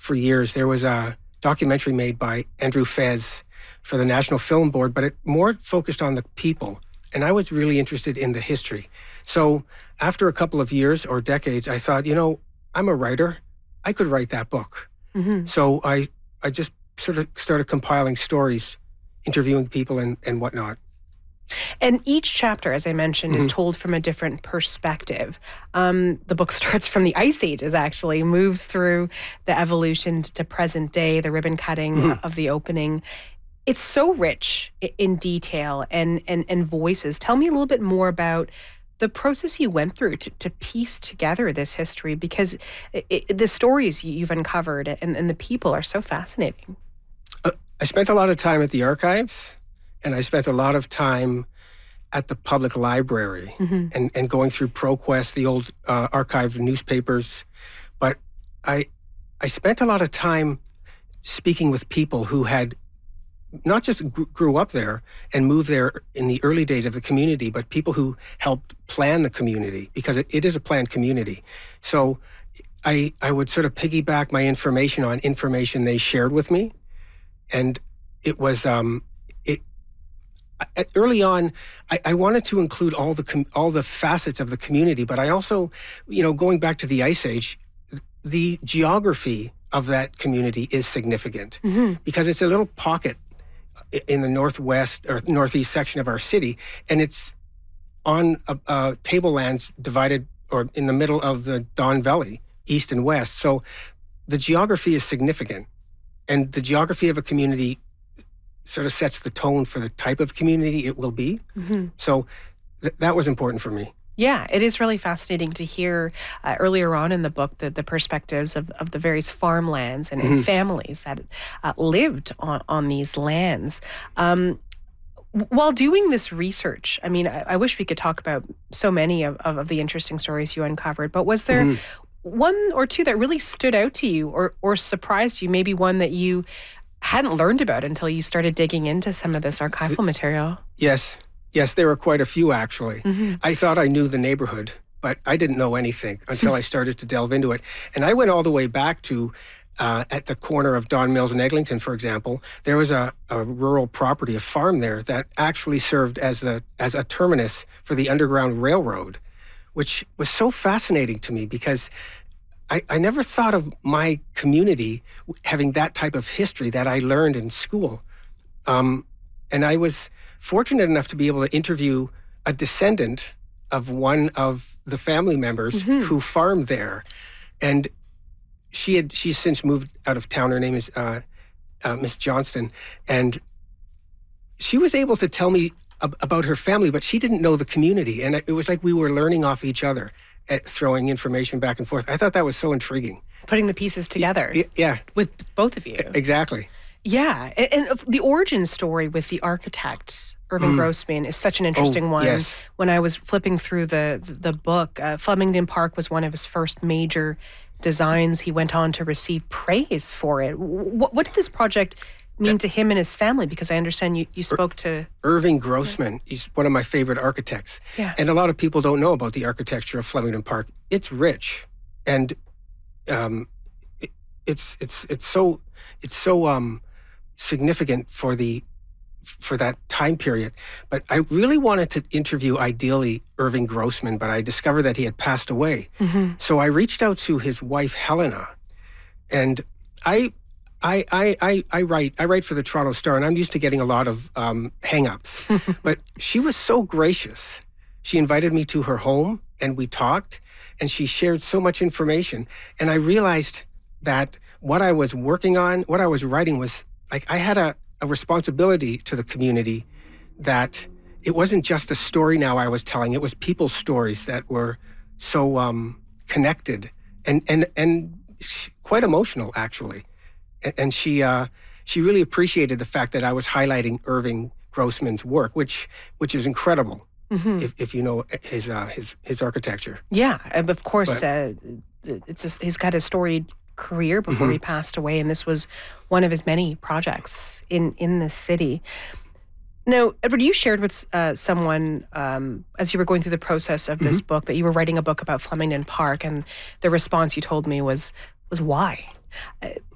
for years. There was a documentary made by Andrew Fez for the National Film Board, but it more focused on the people. And I was really interested in the history. So after a couple of years or decades, I thought, I'm a writer. I could write that book. Mm-hmm. So I just sort of started compiling stories, interviewing people and whatnot. And each chapter, as I mentioned, is told from a different perspective. The book starts from the Ice Ages, actually, moves through the evolution to present day, the ribbon cutting of the opening. It's so rich in detail and voices. Tell me a little bit more about the process you went through to piece together this history, because the stories you've uncovered and the people are so fascinating. I spent a lot of time at the archives. And I spent a lot of time at the public library and going through ProQuest, the old archived newspapers. But I spent a lot of time speaking with people who had not just grew up there and moved there in the early days of the community, but people who helped plan the community, because it is a planned community. So I would sort of piggyback my information on information they shared with me. And it was... Early on, I wanted to include all the facets of the community, but I also, going back to the Ice Age, the geography of that community is significant because it's a little pocket in the northwest or northeast section of our city, and it's on tablelands divided or in the middle of the Don Valley, east and west. So the geography is significant, and the geography of a community sort of sets the tone for the type of community it will be. So that was important for me. Yeah, it is really fascinating to hear earlier on in the book the perspectives of the various farmlands and families that lived on these lands. While doing this research, I mean, I wish we could talk about so many of the interesting stories you uncovered, but was there one or two that really stood out to you or surprised you, maybe one that you hadn't learned about until you started digging into some of this archival material? Yes, there were quite a few, actually. I thought I knew the neighborhood, but I didn't know anything until I started to delve into it. And I went all the way back to, at the corner of Don Mills and Eglinton, for example, there was a rural property, a farm there that actually served as a terminus for the Underground Railroad, which was so fascinating to me because I never thought of my community having that type of history that I learned in school. And I was fortunate enough to be able to interview a descendant of one of the family members who farmed there. And she's since moved out of town. Her name is Miss Johnston. And she was able to tell me about her family, but she didn't know the community. And it was like we were learning off each other, at throwing information back and forth. I thought that was so intriguing. Putting the pieces together. Yeah. With both of you. Exactly. Yeah. And the origin story with the architect, Irving Grossman, is such an interesting one. Yes. When I was flipping through the book, Flemington Park was one of his first major designs. He went on to receive praise for it. What did this project mean to him and his family? Because I understand you spoke to... Irving Grossman. He's one of my favorite architects. Yeah. And a lot of people don't know about the architecture of Flemington Park. It's rich. And it's so significant for that time period. But I really wanted to interview, ideally, Irving Grossman, but I discovered that he had passed away. So I reached out to his wife, Helena, and I write for the Toronto Star, and I'm used to getting a lot of hang-ups. But she was so gracious. She invited me to her home, and we talked, and she shared so much information. And I realized that what I was working on, what I was writing was, like, I had a responsibility to the community, that it wasn't just a story now I was telling, it was people's stories that were so connected and quite emotional, actually. And she really appreciated the fact that I was highlighting Irving Grossman's work, which is incredible if you know his architecture. Yeah, of course. He's got a storied career before he passed away, and this was one of his many projects in the city. Now, Edward, you shared with someone as you were going through the process of this book that you were writing a book about Flemington Park, and the response you told me was why?